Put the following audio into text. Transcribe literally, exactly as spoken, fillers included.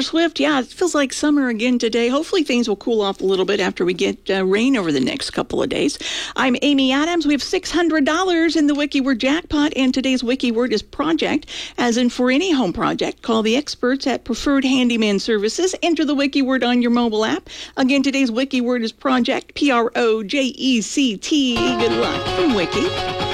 Taylor Swift, yeah, it feels like summer again today. Hopefully things will cool off a little bit after we get uh, rain over the next couple of days. I'm Amy Adams. We have six hundred dollars in the WikiWord jackpot, and today's WikiWord is project, as in for any home project. Call the experts at Preferred Handyman Services. Enter the WikiWord on your mobile app. Again, today's WikiWord is project, P R O J E C T. Good luck from Wiki.